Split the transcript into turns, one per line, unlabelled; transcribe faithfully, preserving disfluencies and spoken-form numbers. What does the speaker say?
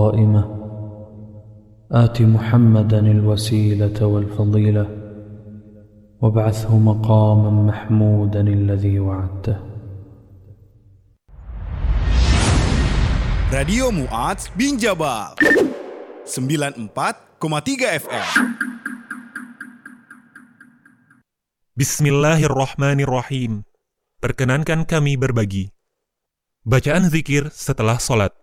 قائمة آت محمدا الوسيلة والفضيلة وابعثه مقاما محمودا الذي وعدته.
Radio Mu'adz bin Jabal sembilan puluh empat koma tiga F M.
Bismillahirrahmanirrahim. Perkenankan kami berbagi bacaan zikir setelah sholat.